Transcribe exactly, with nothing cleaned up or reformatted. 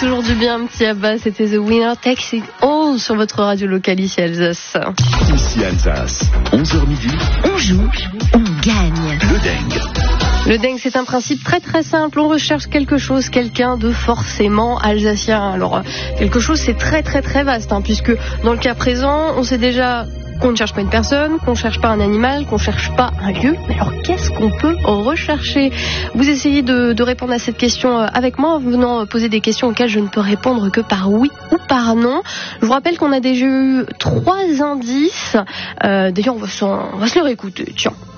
Toujours du bien, un petit Abba, c'était The Winner Takes It All sur votre radio locale ici Alsace. Ici Alsace, onze heures midi. On joue, on gagne. Le Deng. Le Deng, c'est un principe très très simple. On recherche quelque chose, quelqu'un de forcément alsacien. Alors, quelque chose, c'est très très très vaste, hein, puisque dans le cas présent, on sait déjà qu'on ne cherche pas une personne, qu'on ne cherche pas un animal, qu'on ne cherche pas un lieu. Mais alors, qu'est-ce qu'on peut rechercher ? Vous essayez de, de répondre à cette question avec moi en venant poser des questions auxquelles je ne peux répondre que par oui ou par non. Je vous rappelle qu'on a déjà eu trois indices. Euh, d'ailleurs, on va, on va se les réécouter. Tiens.